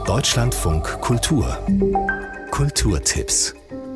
Deutschlandfunk Kultur. Kulturtipps.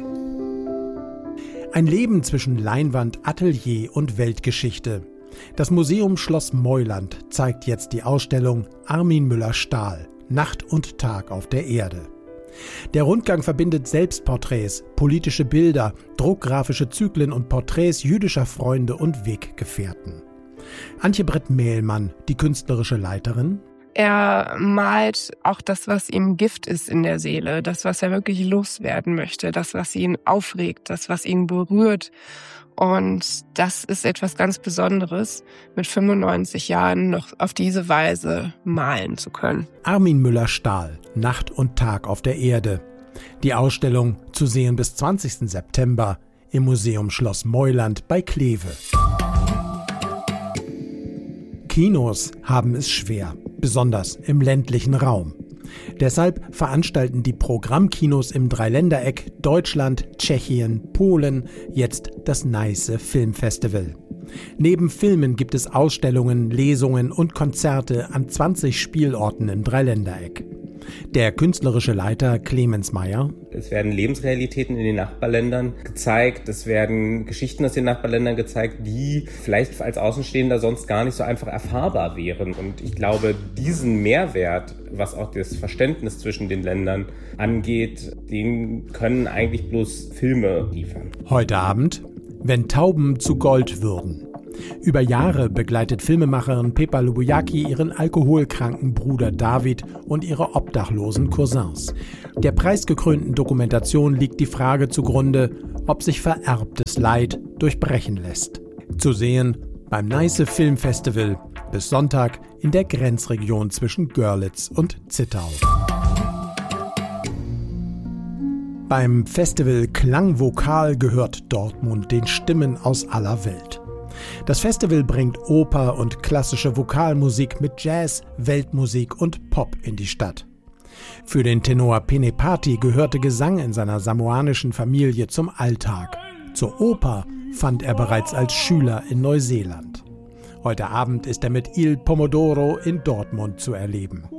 Ein Leben zwischen Leinwand, Atelier und Weltgeschichte. Das Museum Schloss Meuland zeigt jetzt die Ausstellung Armin Müller-Stahl – Nacht und Tag auf der Erde. Der Rundgang verbindet Selbstporträts, politische Bilder, druckgrafische Zyklen und Porträts jüdischer Freunde und Weggefährten. Antje Brett-Mehlmann, die künstlerische Leiterin. Er malt auch das, was ihm Gift ist in der Seele, das, was er wirklich loswerden möchte, das, was ihn aufregt, das, was ihn berührt. Und das ist etwas ganz Besonderes, mit 95 Jahren noch auf diese Weise malen zu können. Armin Müller-Stahl, Nacht und Tag auf der Erde. Die Ausstellung zu sehen bis 20. September im Museum Schloss Meuland bei Kleve. Kinos haben es schwer, besonders im ländlichen Raum. Deshalb veranstalten die Programmkinos im Dreiländereck Deutschland, Tschechien, Polen jetzt das Neiße Filmfestival. Neben Filmen gibt es Ausstellungen, Lesungen und Konzerte an 20 Spielorten im Dreiländereck. Der künstlerische Leiter Clemens Meyer. Es werden Lebensrealitäten in den Nachbarländern gezeigt, es werden Geschichten aus den Nachbarländern gezeigt, die vielleicht als Außenstehender sonst gar nicht so einfach erfahrbar wären. Und ich glaube, diesen Mehrwert, was auch das Verständnis zwischen den Ländern angeht, den können eigentlich bloß Filme liefern. Heute Abend, wenn Tauben zu Gold würden. Über Jahre begleitet Filmemacherin Pepa Lubujaki ihren alkoholkranken Bruder David und ihre obdachlosen Cousins. Der preisgekrönten Dokumentation liegt die Frage zugrunde, ob sich vererbtes Leid durchbrechen lässt. Zu sehen beim Neiße Filmfestival bis Sonntag in der Grenzregion zwischen Görlitz und Zittau. Beim Festival Klangvokal gehört Dortmund den Stimmen aus aller Welt. Das Festival bringt Oper und klassische Vokalmusik mit Jazz, Weltmusik und Pop in die Stadt. Für den Tenor Pene Pati gehörte Gesang in seiner samoanischen Familie zum Alltag. Zur Oper fand er bereits als Schüler in Neuseeland. Heute Abend ist er mit Il Pomodoro in Dortmund zu erleben.